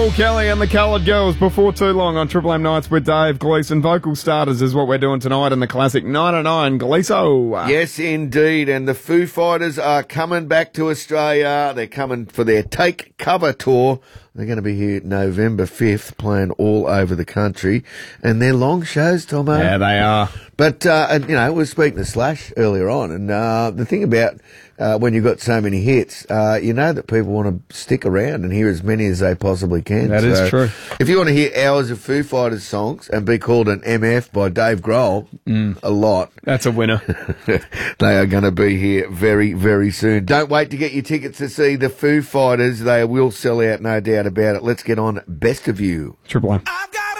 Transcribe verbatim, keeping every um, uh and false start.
Paul Kelly and the Coloured Girls before too long on Triple M Nights with Dave Gleeson. Vocal starters is what we're doing tonight in the classic ninety-nine Gleeso. Yes, indeed. And the Foo Fighters are coming back to Australia. They're coming for their Take Cover tour. They're going to be here November fifth, playing all over the country. And they're long shows, Tomo. Yeah, they are. But, uh, and, you know, we were speaking to Slash earlier on, and uh, the thing about uh, when you've got so many hits, uh, you know that people want to stick around and hear as many as they possibly can. That so is true. If you want to hear hours of Foo Fighters songs and be called an M F by Dave Grohl, mm. a lot. That's a winner. They are going to be here very, very soon. Don't wait to get your tickets to see the Foo Fighters. They will sell out, no doubt about it. Let's get on Best of You. Triple M. I've got